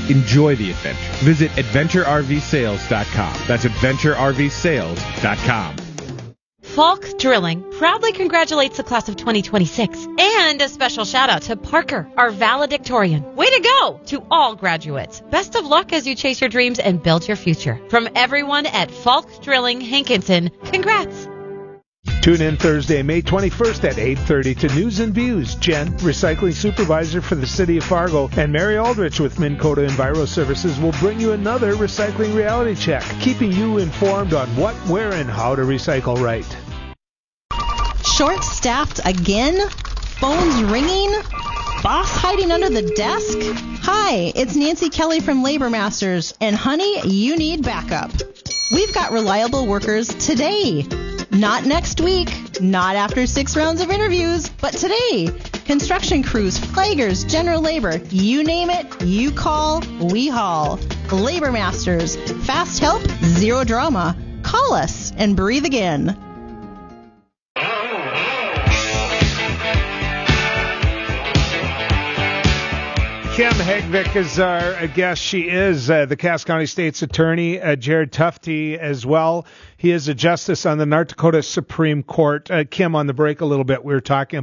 [SPEAKER 20] Enjoy the adventure. Visit AdventureRVSales.com. That's AdventureRVSales.com.
[SPEAKER 5] Falk Drilling proudly congratulates the class of 2026 and a special shout out to Parker, our valedictorian. Way to go to all graduates. Best of luck as you chase your dreams and build your future. From everyone at Falk Drilling Hankinson, congrats.
[SPEAKER 12] Tune in Thursday, May 21st at 8:30 to News and Views. Jen, recycling supervisor for the City of Fargo, and Mary Aldrich with Minn Kota Enviro Services will bring you another recycling reality check, keeping you informed on what, where, and how to recycle right.
[SPEAKER 7] Short-staffed again? Phones ringing? Boss hiding under the desk? Hi, it's Nancy Kelly from Labor Masters, and honey, you need backup. We've got reliable workers today. Not next week, not after 6 rounds of interviews, but today. Construction crews, flaggers, general labor, you name it, you call, we haul. Labor Masters, fast help, zero drama. Call us and breathe again.
[SPEAKER 12] Kim Hegvik is our guest. She is the Cass County State's Attorney. Jared Tufte as well. He is a justice on the North Dakota Supreme Court. Kim, on the break a little bit, we were talking